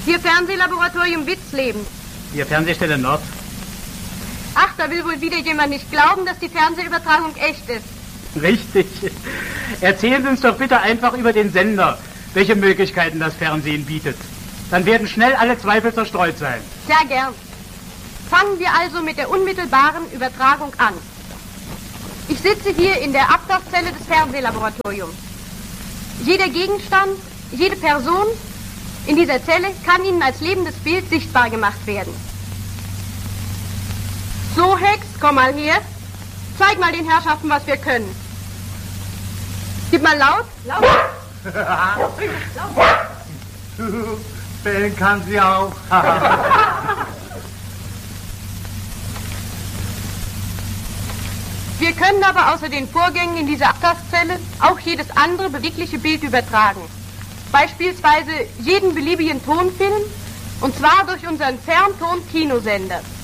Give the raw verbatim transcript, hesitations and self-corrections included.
Hier Fernsehlaboratorium Witzleben. Hier Fernsehstelle Nord. Ach, da will wohl wieder jemand nicht glauben, dass die Fernsehübertragung echt ist. Richtig. Erzählen Sie uns doch bitte einfach über den Sender, welche Möglichkeiten das Fernsehen bietet. Dann werden schnell alle Zweifel zerstreut sein. Sehr gern. Fangen wir also mit der unmittelbaren Übertragung an. Ich sitze hier in der Abtauchzelle des Fernsehlaboratoriums. Jeder Gegenstand, jede Person in dieser Zelle kann Ihnen als lebendes Bild sichtbar gemacht werden. So, Hex, komm mal her. Zeig mal den Herrschaften, was wir können. Gib mal laut. Laut. laut. Bellen kann sie auch. Wir können aber außer den Vorgängen in dieser Abtauchzelle auch jedes andere bewegliche Bild übertragen. Beispielsweise jeden beliebigen Tonfilm, und zwar durch unseren Fernton-Kinosender.